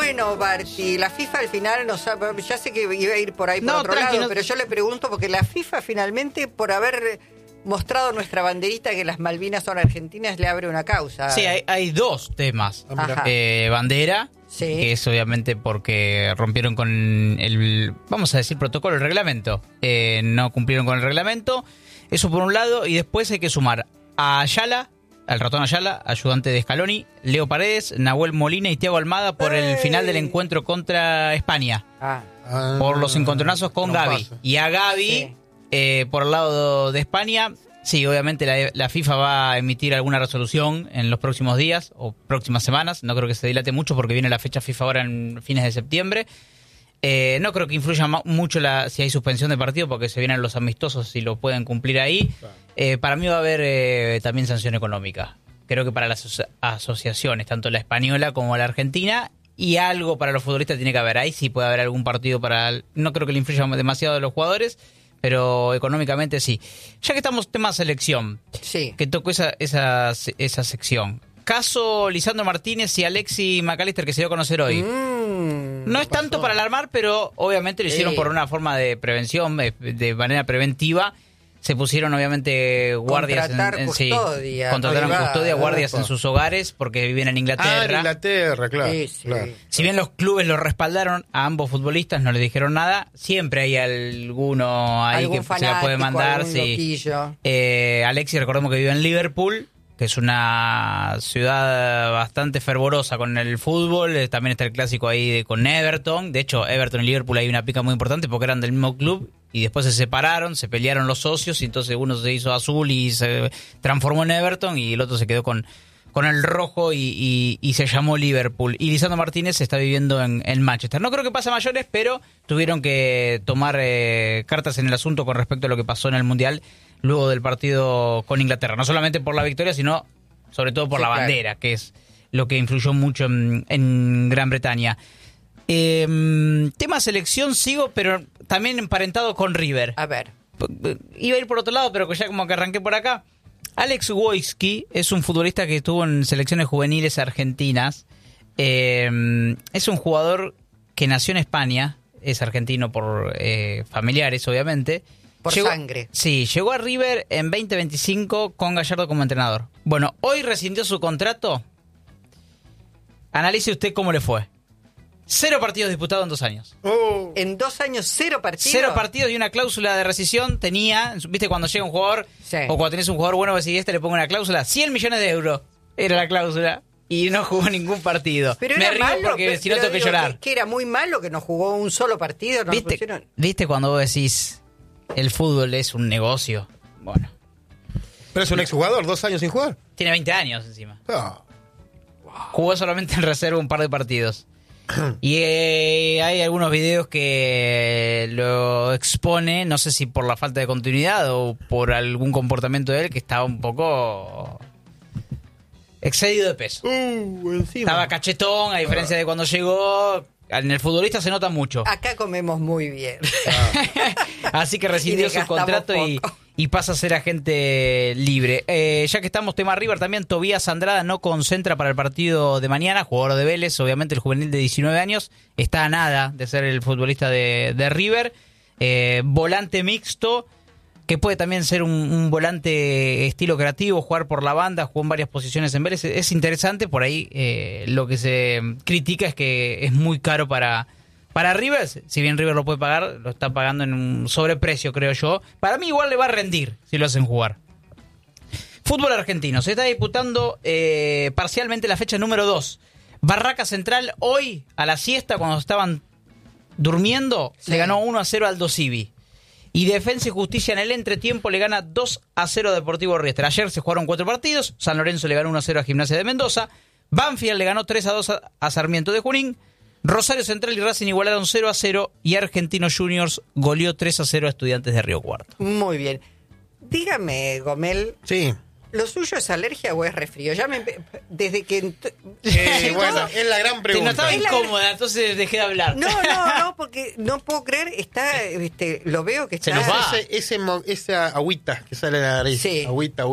Bueno, Barty, la FIFA al final ya sé que iba a ir por ahí por otro lado, pero yo le pregunto porque la FIFA finalmente, por haber mostrado nuestra banderita que las Malvinas son argentinas, le abre una causa. Sí, hay dos temas. Bandera, sí, que es obviamente porque rompieron con el, vamos a decir, protocolo, el reglamento. No cumplieron con el reglamento. Eso por un lado, y después hay que sumar a Ayala, al ratón Ayala, ayudante de Scaloni, Leo Paredes, Nahuel Molina y Thiago Almada por el final del encuentro contra España. Por los encontronazos con Gavi. Y a Gavi, por el lado de España, sí, obviamente la FIFA va a emitir alguna resolución en los próximos días o próximas semanas. No creo que se dilate mucho porque viene la fecha FIFA ahora en fines de septiembre. No creo que influya mucho si hay suspensión de partido porque se vienen los amistosos y lo pueden cumplir ahí. Para mí va a haber también sanción económica. Creo que para las asociaciones, tanto la española como la argentina, y algo para los futbolistas tiene que haber. Ahí sí puede haber algún partido no creo que le influya demasiado a los jugadores, pero económicamente sí. Ya que estamos tema selección, sí, que tocó esa sección. Caso Lisandro Martínez y Alexis McAllister, que se dio a conocer hoy. No es tanto para alarmar, pero obviamente lo hicieron por una forma de prevención, de manera preventiva. Se pusieron obviamente guardias contrataron custodia, guardias en sus hogares porque viven en Inglaterra. En Inglaterra, claro, claro. Si bien los clubes los respaldaron a ambos futbolistas, no les dijeron nada, siempre hay alguno ahí que se la puede mandar. Sí. Alexis, recordemos que vive en Liverpool, que es una ciudad bastante fervorosa con el fútbol. También está el clásico ahí con Everton. De hecho, Everton y Liverpool hay una pica muy importante porque eran del mismo club y después se separaron, se pelearon los socios y entonces uno se hizo azul y se transformó en Everton y el otro se quedó con el rojo y se llamó Liverpool. Y Lisandro Martínez está viviendo en Manchester. No creo que pase a mayores, pero tuvieron que tomar cartas en el asunto con respecto a lo que pasó en el Mundial luego del partido con Inglaterra. No solamente por la victoria, sino sobre todo por la bandera, que es lo que influyó mucho en Gran Bretaña. Tema selección sigo, pero también emparentado con River. A ver. Iba a ir por otro lado, pero ya como que arranqué por acá. Alex Wojcicki es un futbolista que estuvo en selecciones juveniles argentinas. Es un jugador que nació en España, es argentino por familiares, obviamente. Por sangre. Sí, llegó a River en 2025 con Gallardo como entrenador. Bueno, hoy rescindió su contrato. Analice usted cómo le fue. 0 partidos disputados en 2 años. ¿En 2 años 0 partidos? 0 partidos y una cláusula de rescisión tenía. ¿Viste cuando llega un jugador? Sí. O cuando tenés un jugador bueno, vos decís, le pongo una cláusula. 100 millones de euros era la cláusula. Y no jugó ningún partido. Pero me era río malo, porque si no tengo que llorar. Que era muy malo que no jugó un solo partido. No ¿Viste cuando vos decís, el fútbol es un negocio? Bueno. Pero es un exjugador, 2 años sin jugar. Tiene 20 años encima. Jugó solamente en reserva un par de partidos. Y hay algunos videos que lo expone, no sé si por la falta de continuidad o por algún comportamiento de él que estaba un poco excedido de peso. Estaba cachetón, a diferencia de cuando llegó. En el futbolista se nota mucho. Acá comemos muy bien. Así que rescindió su contrato y pasa a ser agente libre. Ya que estamos tema River, también Tobías Andrada no concentra para el partido de mañana. Jugador de Vélez, obviamente el juvenil de 19 años. Está a nada de ser el futbolista de River. Volante mixto, que puede también ser un volante estilo creativo, jugar por la banda, jugó en varias posiciones en Vélez. Es interesante, por ahí lo que se critica es que es muy caro para River. Si bien River lo puede pagar, lo está pagando en un sobreprecio, creo yo. Para mí igual le va a rendir si lo hacen jugar. Fútbol argentino, se está disputando parcialmente la fecha número 2. Barraca Central hoy, a la siesta, cuando estaban durmiendo, le ganó 1-0 al Aldosivi. Y Defensa y Justicia en el entretiempo le gana 2-0 a Deportivo Riestra. Ayer se jugaron 4 partidos. San Lorenzo le ganó 1-0 a Gimnasia de Mendoza. Banfield le ganó 3-2 a Sarmiento de Junín. Rosario Central y Racing igualaron 0-0. Y Argentinos Juniors goleó 3-0 a Estudiantes de Río Cuarto. Muy bien. Dígame, Gomel. Sí. ¿Lo suyo es alergia o es resfrío? Desde que... bueno, es la gran pregunta. No estaba incómoda, entonces dejé de hablar. No, porque no puedo creer, lo veo que está... Se nos va esa agüita que sale de la nariz. Sí. Agüita.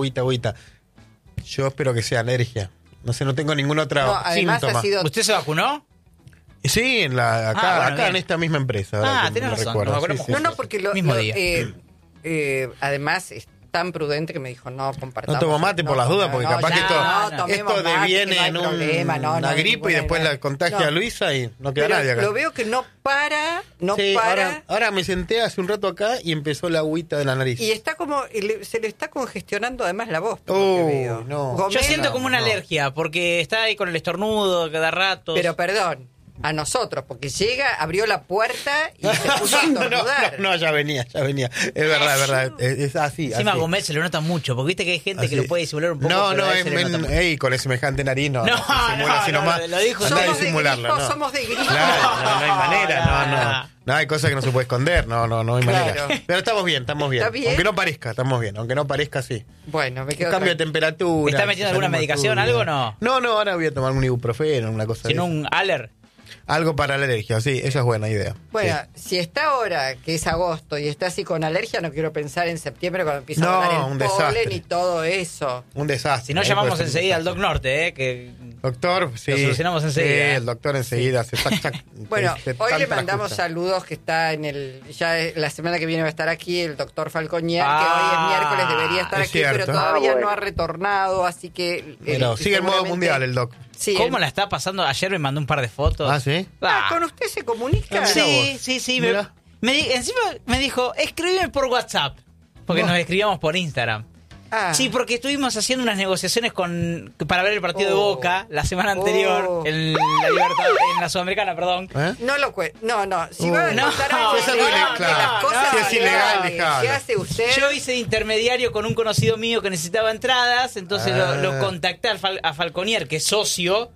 Yo espero que sea alergia. No sé, no tengo ninguna otra síntoma. ¿Usted se vacunó? Sí, acá en esta misma empresa. Tienes razón. No, porque mismo día. Además es tan prudente que me dijo, no compartamos. No tomo mate por las dudas, porque capaz que esto deviene en una gripe y después la contagia a Luisa y no queda nadie acá. Lo veo que no para. Ahora me senté hace un rato acá y empezó la agüita de la nariz. Y está como, se le está congestionando además la voz. Veo. No. Yo siento como una alergia, porque está ahí con el estornudo cada rato. Pero perdón. A nosotros, porque abrió la puerta y se puso a estornudar. No, ya venía. Es verdad. Es así. Encima a Gómez se lo nota mucho, porque viste que hay gente que lo puede disimular un poco. Con el semejante nariz no. Lo dijo. Anda a disimularlo. Somos de gripo. Claro, no hay manera, no. hay cosas que no se puede esconder, no hay manera. Pero estamos bien. ¿Está bien? Aunque no parezca, estamos bien. Aunque no parezca, sí. Bueno, me quedo. Cambio de temperatura. ¿Está metiendo alguna medicación, algo o no? No, ahora voy a tomar un ibuprofeno, una cosa así. ¿Sino un Aller? Algo para la alergia, sí, esa es buena idea. Bueno, si está ahora, que es agosto, y está así con alergia, no quiero pensar en septiembre cuando empieza a volar el polen y todo eso. Un desastre. Si no, llamamos enseguida al Doc Norte, que doctor, sí. Lo solucionamos enseguida. Sí, el doctor enseguida. Bueno, hoy le mandamos saludos, que está ya la semana que viene va a estar aquí el doctor Falconier, que hoy es miércoles, debería estar aquí, cierto. pero todavía no ha retornado, así que... Pero sigue en modo mundial el doc. Sí, ¿Cómo la está pasando? Ayer me mandó un par de fotos. ¿Ah, sí? ¿Con usted se comunica? Sí. Encima me dijo, escríbeme por WhatsApp. Porque nos escribíamos por Instagram. Sí, porque estuvimos haciendo unas negociaciones para ver el partido de Boca la semana anterior en la Sudamericana, perdón. No lo cuento. No. Si va a contar algo las cosas es ilegal, ¿qué hace usted? Yo hice de intermediario con un conocido mío que necesitaba entradas, entonces lo contacté a Falconier, que es socio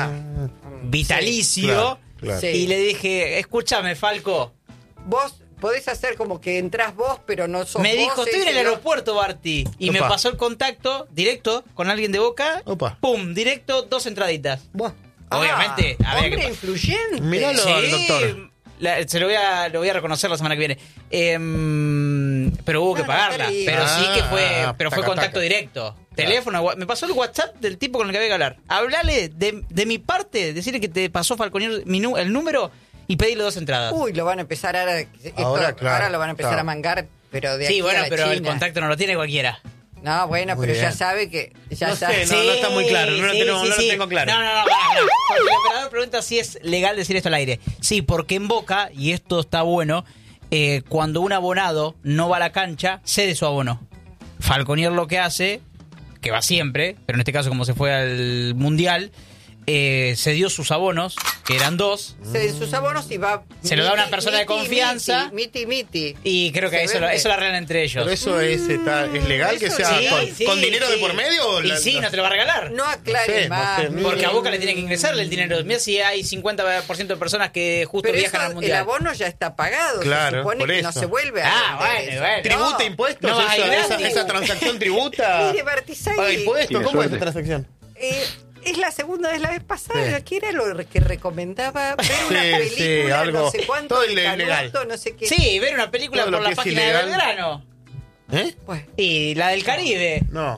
vitalicio, claro. Y le dije, escúchame, Falco. Vos podés hacer como que entrás vos, pero no sos Me vos. dijo, estoy en el aeropuerto, Barty. Y me pasó el contacto directo con alguien de Boca. Pum, directo, 2 entraditas. Obviamente. Hombre influyente. Míralo, doctor. Se lo voy a reconocer la semana que viene. Pero hubo que pagarla. Pero sí que fue contacto directo. Teléfono, me pasó el WhatsApp del tipo con el que había que hablar. Hablale de mi parte, decirle que te pasó Falconier el número y pedirle 2 entradas. Uy, lo van a empezar ahora lo van a empezar a mangar, pero de aquí a la pero China. el contacto no lo tiene cualquiera. No, bueno, Muy pero bien. ya sabe que... No está muy claro, no lo tengo claro. No. Porque el operador pregunta si es legal decir esto al aire. Sí, porque en Boca, y esto está bueno, cuando un abonado no va a la cancha, cede su abono. Falconier lo que hace, que va siempre, pero en este caso como se fue al Mundial, cedió sus abonos, que eran 2. Cede sus abonos y va... Se lo da a una persona de confianza. Miti. Y creo que eso lo arreglan entre ellos. ¿Pero eso es legal que sea con dinero de por medio? Y sí, no te lo va a regalar. No aclare más. Porque a Boca le tiene que ingresarle el dinero. Mira si hay 50% de personas que justo viajan al Mundial. El abono ya está pagado. Claro, se supone que no se vuelve a bueno. ¿Tributa impuestos? ¿Esa transacción tributa? Mire, Bartizay. ¿Paga impuestos? ¿Cómo es esa transacción? Es la segunda vez, la vez pasada, que era lo que recomendaba ver una película, algo, no sé cuánto, todo ilegal. No sé qué. Sí, ver una película todo por la página de Belgrano. Pues, y la del Caribe. No,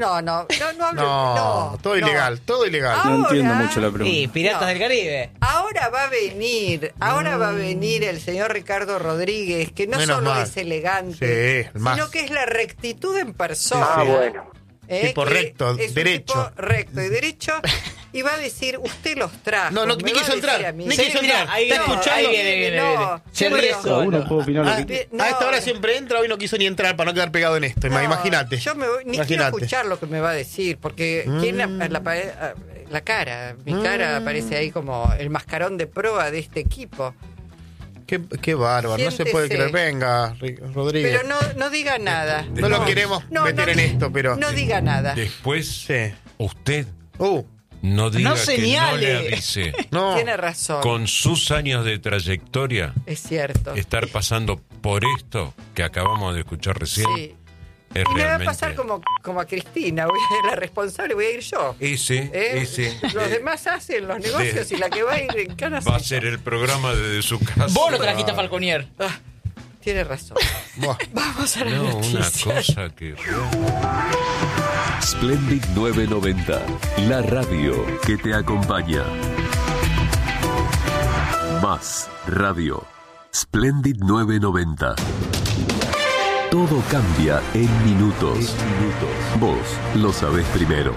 todo ilegal, todo ilegal. No entiendo mucho la pregunta. Sí, Piratas del Caribe. Ahora va a venir el señor Ricardo Rodríguez, que no Menos solo mal. es elegante, sino que es la rectitud en persona. Bueno. Tipo recto, es derecho. Un tipo recto y derecho. Y va a decir, usted los trajo. No, ni quiso entrar. Ni quiso entrar. Ahí ¿Está escuchando? Ahí viene. Cada uno puede opinar lo que A esta hora siempre entra, hoy no quiso ni entrar para no quedar pegado en esto. Imagínate. Yo ni quiero escuchar lo que me va a decir, porque la cara, mi cara aparece ahí como el mascarón de proa de este equipo. Qué bárbaro, no se puede creer. Venga, Rodríguez. Pero no diga nada. No lo queremos meter en esto, pero... No diga nada. Después, usted No no diga que no señale. le avise. No. Tiene razón. Con sus años de trayectoria, Es cierto. estar pasando por esto que acabamos de escuchar recién, Sí. es Y me va a realmente... pasar como a Cristina, la responsable voy a ir yo. Ese Los demás hacen los negocios y la que va a ir en cana va a ser el programa desde su casa. Vos lo trajiste a Falconier. Tiene razón. Vamos a la No, una noticia. cosa que... Splendid 990, la radio que te acompaña. Más radio. Splendid 990. Todo cambia en minutos. Vos lo sabés primero.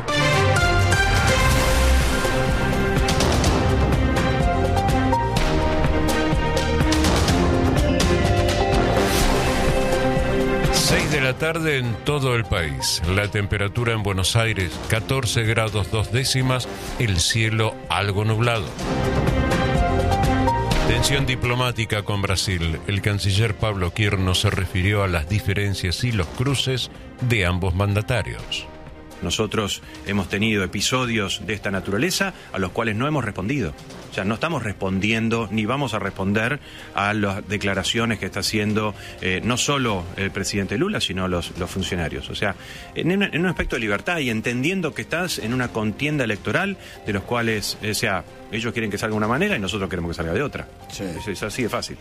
De la tarde en todo el país. La temperatura en Buenos Aires 14 grados 2 décimas, el cielo algo nublado. Tensión diplomática con Brasil. El canciller Pablo Quirno se refirió a las diferencias y los cruces de ambos mandatarios. Nosotros hemos tenido episodios de esta naturaleza a los cuales no hemos respondido. O sea, no estamos respondiendo ni vamos a responder a las declaraciones que está haciendo no solo el presidente Lula, sino los funcionarios. O sea, en un aspecto de libertad y entendiendo que estás en una contienda electoral de los cuales, o sea, ellos quieren que salga de una manera y nosotros queremos que salga de otra. Sí. Es así de fácil.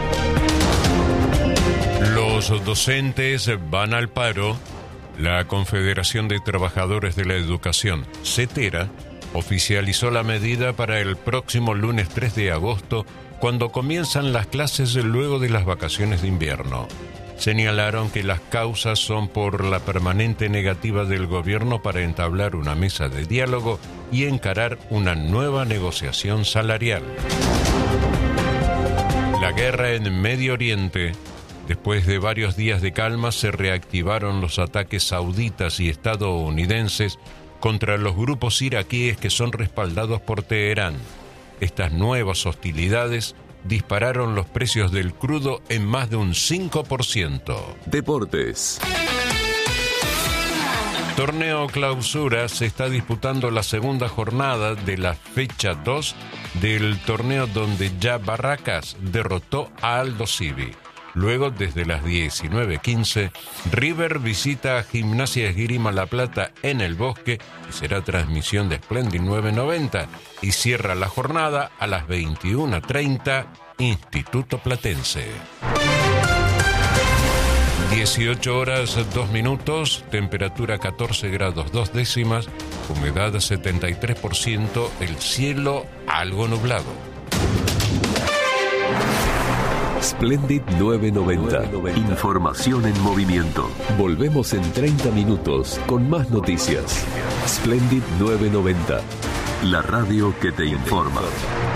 Los docentes van al paro. La Confederación de Trabajadores de la Educación, CETERA, oficializó la medida para el próximo lunes 3 de agosto, cuando comienzan las clases luego de las vacaciones de invierno. Señalaron que las causas son por la permanente negativa del gobierno para entablar una mesa de diálogo y encarar una nueva negociación salarial. La guerra en Medio Oriente. Después de varios días de calma, se reactivaron los ataques sauditas y estadounidenses contra los grupos iraquíes que son respaldados por Teherán. Estas nuevas hostilidades dispararon los precios del crudo en más de un 5%. Deportes. Torneo Clausura. Se está disputando la segunda jornada de la fecha 2 del torneo, donde ya Barracas derrotó a Aldo Civi. Luego, desde las 19:15, River visita a Gimnasia Esgrima La Plata en el Bosque y será transmisión de Splendid 990. Y cierra la jornada a las 21:30, Instituto Platense. 18 horas 2 minutos, temperatura 14 grados 2 décimas, humedad 73%, el cielo algo nublado. Splendid 990. Información en movimiento. Volvemos en 30 minutos con más noticias. Splendid 990. La radio que te informa.